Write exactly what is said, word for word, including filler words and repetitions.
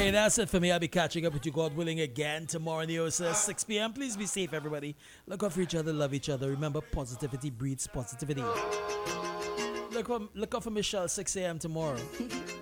Okay, that's it for me. I'll be catching up with you, God willing, again tomorrow in the O S S, six p.m. Please be safe, everybody. Look out for each other, love each other. Remember, positivity breeds positivity. Look, for, look out for Michelle, six a.m. tomorrow.